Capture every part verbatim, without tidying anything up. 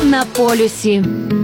на полюсі.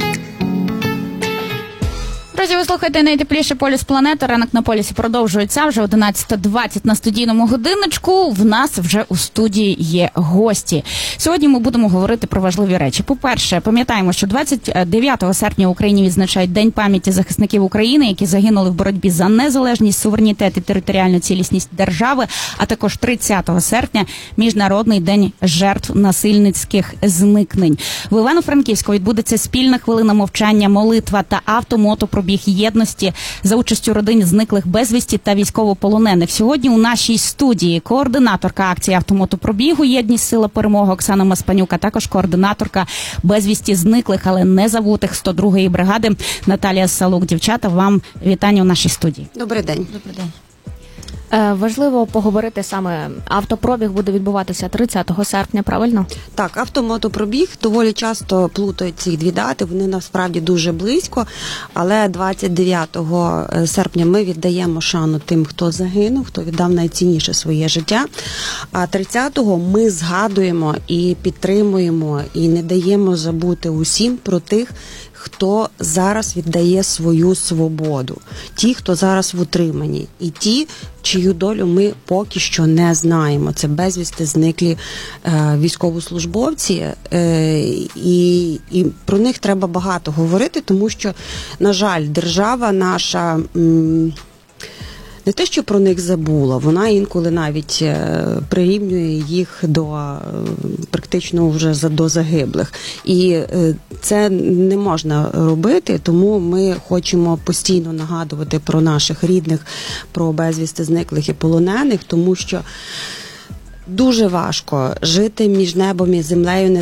Друзі, ви слухаєте найтепліший полюс планети. Ранок на полюсі продовжується. Вже одинадцята двадцять на студійному годинничку. В нас вже у студії є гості. Сьогодні ми будемо говорити про важливі речі. По-перше, пам'ятаємо, що двадцять дев'ятого серпня в Україні відзначають День пам'яті захисників України, які загинули в боротьбі за незалежність, суверенітет і територіальну цілісність держави, а також тридцятого серпня – Міжнародний день жертв насильницьких зникнень. В Івано-Франківську відбудеться спільна хвилина мовчання, молитва та автомотопробіг єдності за участю родин зниклих безвісті та військовополонених. Сьогодні у нашій студії координаторка акції автомотопробігу «Єдність. Сила перемоги» Оксана Маспанюк, а також координаторка безвісті зниклих, але не забутих сто другої бригади Наталія Салук. Дівчата, вам вітання у нашій студії. Добрий день. Добрий день. Важливо поговорити саме, автопробіг буде відбуватися тридцятого серпня, правильно? Так, автомотопробіг, доволі часто плутають ці дві дати, вони насправді дуже близько, але двадцять дев'ятого серпня ми віддаємо шану тим, хто загинув, хто віддав найцінніше своє життя, а тридцятого ми згадуємо і підтримуємо, і не даємо забути усім про тих, хто зараз віддає свою свободу, ті, хто зараз в утриманні, і ті, чию долю ми поки що не знаємо. Це безвісти зниклі е, військовослужбовці, е, і, і про них треба багато говорити, тому що, на жаль, держава наша... М- Не те, що про них забула, вона інколи навіть е, прирівнює їх до е, практично вже до загиблих. І е, це не можна робити, тому ми хочемо постійно нагадувати про наших рідних, про безвісти зниклих і полонених, тому що дуже важко жити між небом і землею,